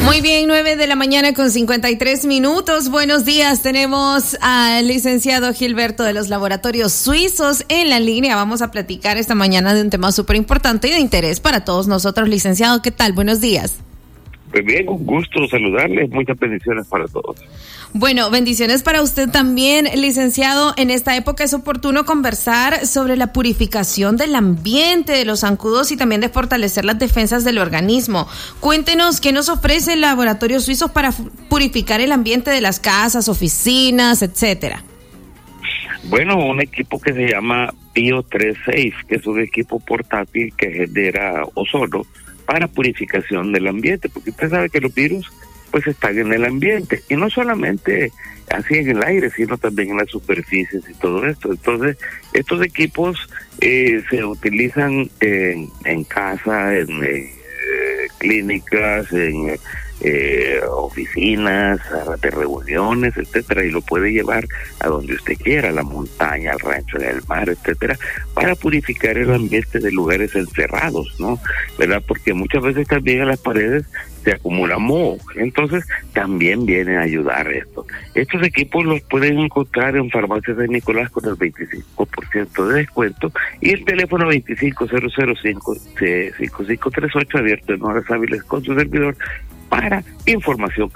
Muy bien, 9:53 a.m. Buenos días, tenemos al licenciado Gilberto de los Laboratorios Suizos en la línea. Vamos a platicar esta mañana de un tema súper importante y de interés para todos nosotros. Licenciado, ¿qué tal? Buenos días. Pues bien, un gusto saludarles, muchas bendiciones para todos. Bueno, bendiciones para usted también, licenciado. En esta época es oportuno conversar sobre la purificación del ambiente, de los zancudos y también de fortalecer las defensas del organismo. Cuéntenos qué nos ofrece el Laboratorio Suizos para purificar el ambiente de las casas, oficinas, etcétera. Bueno, un equipo que se llama Bio36, que es un equipo portátil que genera ozono para purificación del ambiente, porque usted sabe que los virus pues están en el ambiente, y no solamente así en el aire, sino también en las superficies y todo esto. Entonces, estos equipos se utilizan en casa, en clínicas, en oficinas, salas de reuniones, etcétera, y lo puede llevar a donde usted quiera, a la montaña, al rancho, al mar, etcétera, para purificar el ambiente de lugares encerrados, ¿no? ¿Verdad? Porque muchas veces también en las paredes se acumula moho, entonces también viene a ayudar esto. Estos equipos los pueden encontrar en Farmacias de Nicolás con el 25% de descuento, y el teléfono 25005538 abierto en horas hábiles con su servidor para información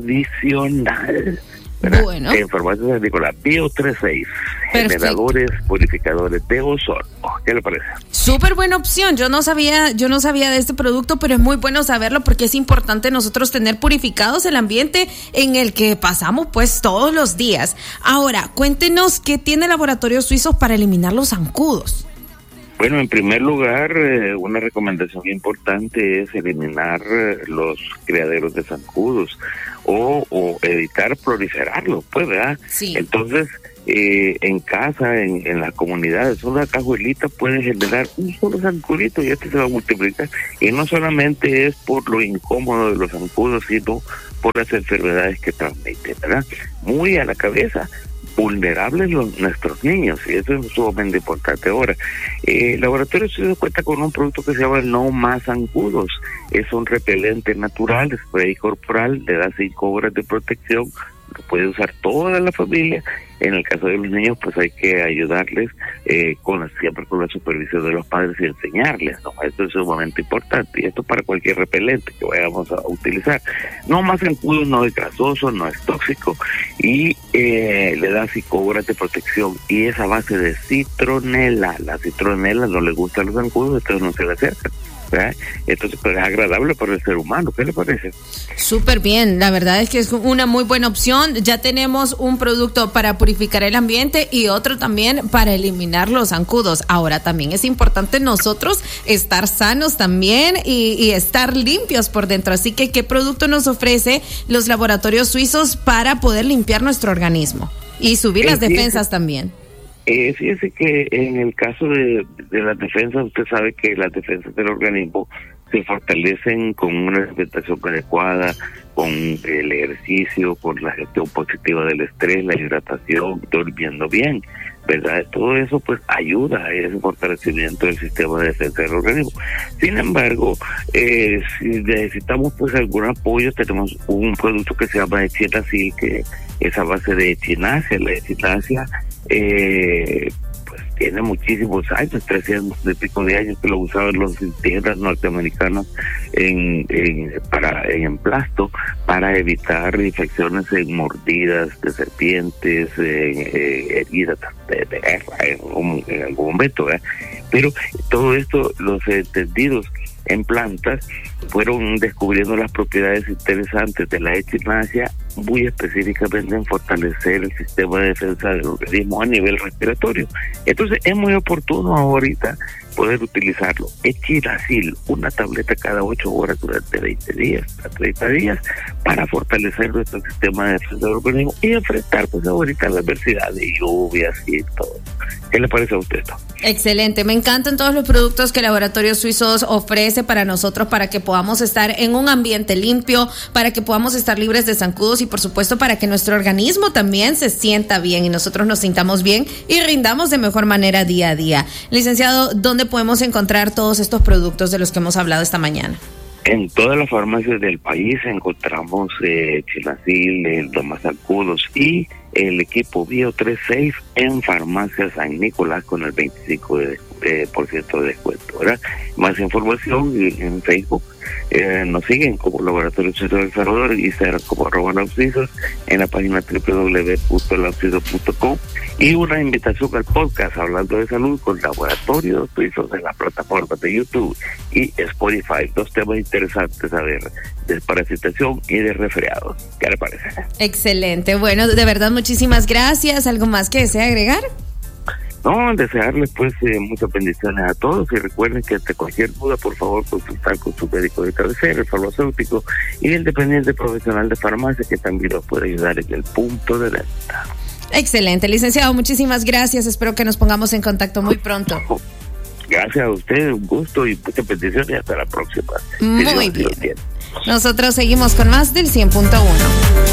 adicional. Bueno. En Farmacias de Nicolás, Bio36, generadores, purificadores de ozono. ¿Qué le parece? Súper buena opción. Yo no sabía de este producto, pero es muy bueno saberlo porque es importante nosotros tener purificados el ambiente en el que pasamos pues todos los días. Ahora, cuéntenos qué tiene Laboratorios Suizos para eliminar los zancudos. Bueno, en primer lugar, una recomendación importante es eliminar los criaderos de zancudos o evitar proliferarlos, pues, ¿verdad? Sí. Entonces, en casa, en las comunidades, una cajuelita puede generar un solo zancudito y este se va a multiplicar. Y no solamente es por lo incómodo de los zancudos, sino por las enfermedades que transmiten, ¿verdad? Muy a la cabeza. Vulnerables nuestros niños, y eso es sumamente importante. Ahora, el Laboratorio Suizo cuenta con un producto que se llama No Más Zancudos. Es un repelente natural, spray corporal, le da 5 horas de protección, lo puede usar toda la familia. En el caso de los niños, pues hay que ayudarles siempre con la supervisión de los padres y enseñarles, ¿no? Esto es sumamente importante, y esto para cualquier repelente que vayamos a utilizar. No Más Zancudos no es grasoso, no es tóxico, y le da 5 horas de protección, y es a base de citronela. La citronela no le gusta a los zancudos, entonces no se le acercan, ¿verdad? Entonces, pues es agradable para el ser humano. ¿Qué le parece? Súper bien, la verdad es que es una muy buena opción. Ya tenemos un producto para purificar el ambiente y otro también para eliminar los zancudos. Ahora también es importante nosotros estar sanos también y estar limpios por dentro. Así que, ¿qué producto nos ofrece los Laboratorios Suizos para poder limpiar nuestro organismo y subir las defensas también? Fíjese que en el caso de las defensas, usted sabe que las defensas del organismo se fortalecen con una alimentación adecuada, con el ejercicio, con la gestión positiva del estrés, la hidratación, durmiendo bien, ¿verdad? Todo eso pues ayuda a ese fortalecimiento del sistema de defensa del organismo. Sin embargo, si necesitamos pues algún apoyo, tenemos un producto que se llama Echinacil, que es a base de echinacia. La echinacia pues tiene muchísimos años, 300 y pico de años que lo usaban los indígenas norteamericanos en emplasto para evitar infecciones en mordidas de serpientes, heridas de guerra en algún momento, ¿verdad? Pero todo esto, los entendidos en plantas fueron descubriendo las propiedades interesantes de la echinacia, muy específicamente en fortalecer el sistema de defensa del organismo a nivel respiratorio. Entonces es muy oportuno ahorita poder utilizarlo. Echinacil, una tableta cada 8 horas durante 20 días a 30 días para fortalecer nuestro sistema de defensa del organismo y enfrentar pues ahorita la adversidad de lluvias y todo. ¿Qué le parece a usted esto? Excelente, me encantan todos los productos que Laboratorios Suizos ofrece para nosotros, para que podamos estar en un ambiente limpio, para que podamos estar libres de zancudos y por supuesto para que nuestro organismo también se sienta bien y nosotros nos sintamos bien y rindamos de mejor manera día a día. Licenciado, ¿dónde podemos encontrar todos estos productos de los que hemos hablado esta mañana? En todas las farmacias del país encontramos Chilacil, los zancudos y el equipo Bio 3 Safe en farmacias San Nicolás con el 25% de descuento, ¿verdad? Más información en Facebook. Nos siguen como Laboratorio Suizo de El Salvador y Instagram como @lausisos, en la página www.lausisos.com, y una invitación al podcast Hablando de Salud con Laboratorios Suizos en las plataformas de YouTube y Spotify. 2 temas interesantes a ver: desparasitación y de resfriados. ¿Qué le parece? Excelente. Bueno, de verdad, muchísimas gracias. ¿Algo más que desea agregar? No, desearles pues muchas bendiciones a todos, y recuerden que ante cualquier duda, por favor, consultar con su médico de cabecera, el farmacéutico y el dependiente profesional de farmacia, que también los puede ayudar en el punto de venta. Excelente, licenciado, muchísimas gracias. Espero que nos pongamos en contacto muy pronto. Gracias a ustedes, un gusto y muchas bendiciones, y hasta la próxima. Muy bien. Nosotros seguimos con más del 100.1.